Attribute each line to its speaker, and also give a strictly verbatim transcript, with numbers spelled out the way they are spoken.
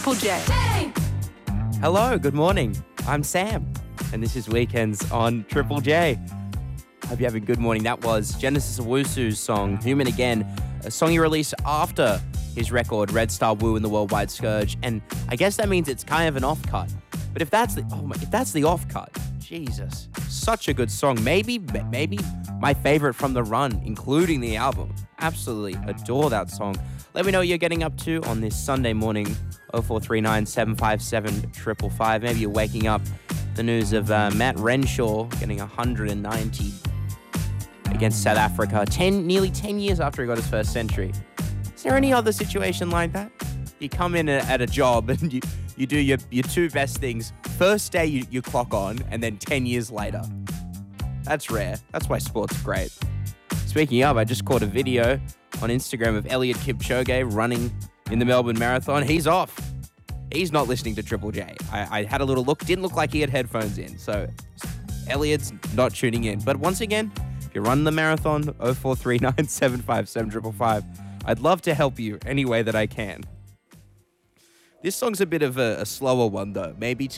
Speaker 1: Triple J.
Speaker 2: Hello, good morning. I'm Sam, and this is Weekends on Triple J. Hope you're having a good morning. That was Genesis Owusu's song, Human Again, a song he released after his record, Red Star Woo and the Worldwide Scourge, and I guess that means it's kind of an off-cut. But if that's the oh my, if that's the off-cut, Jesus, such a good song. Maybe, maybe my favorite from the run, including the album. Absolutely adore that song. Let me know what you're getting up to on this Sunday morning, oh four three nine, seven five seven, five five five. Maybe you're waking up the news of uh, Matt Renshaw getting one hundred ninety against South Africa, ten, nearly ten years after he got his first century. Is there any other situation like that? You come in at a job and you, you do your, your two best things. First day you, you clock on, and then ten years later. That's rare. That's why sport's great. Speaking of, I just caught a video on Instagram of Eliud Kipchoge running in the Melbourne Marathon. He's off. He's not listening to Triple J. I, I had a little look. Didn't look like he had headphones in. So Eliud's not tuning in. But once again, if you're running the marathon, oh four three nine, seven five seven, five five five, I'd love to help you any way that I can. This song's a bit of a, a slower one, though. Maybe